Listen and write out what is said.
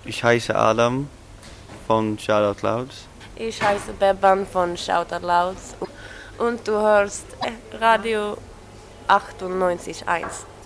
Ich heiße Adam von Shoutout Louds. Ich heiße Beban von Shoutout Louds und du hörst Radio 98.1.